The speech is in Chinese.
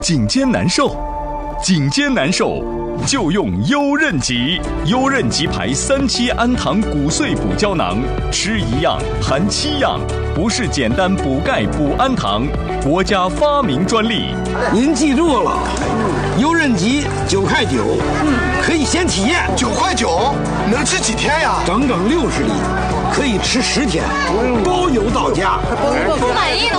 颈肩难受，颈肩难受就用优韧吉。优韧吉牌3期氨糖骨碎补胶囊，吃1样含7样，不是简单补钙补氨糖，国家发明专利。 您记住了，优韧吉9块9，可以先体验。 9块9，能吃几天呀？ 整整60粒，可以吃10天，包邮到家。 不满意了。